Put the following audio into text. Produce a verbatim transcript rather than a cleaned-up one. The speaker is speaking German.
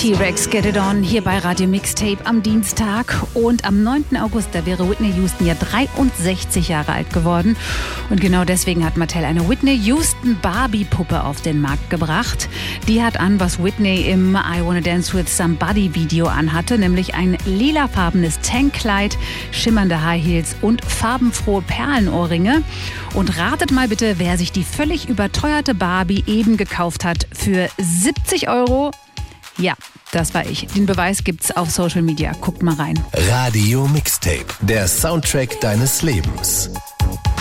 T-Rex Get It On hier bei Radio Mixtape am Dienstag. Und am neunten August, da wäre Whitney Houston ja dreiundsechzig Jahre alt geworden. Und genau deswegen hat Mattel eine Whitney Houston Barbie-Puppe auf den Markt gebracht. Die hat an, was Whitney im I Wanna Dance With Somebody Video anhatte, nämlich ein lilafarbenes Tankkleid, schimmernde High Heels und farbenfrohe Perlenohrringe. Und ratet mal bitte, wer sich die völlig überteuerte Barbie eben gekauft hat für siebzig Euro. Ja, das war ich. Den Beweis gibt's auf Social Media. Guckt mal rein. Radio Mixtape, der Soundtrack deines Lebens.